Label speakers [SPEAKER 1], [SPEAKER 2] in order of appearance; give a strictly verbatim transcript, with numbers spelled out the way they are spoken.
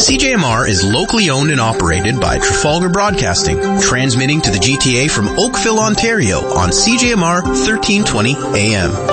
[SPEAKER 1] C J M R is locally owned and operated by Trafalgar Broadcasting, transmitting to the G T A from Oakville, Ontario on C J M R thirteen twenty A M.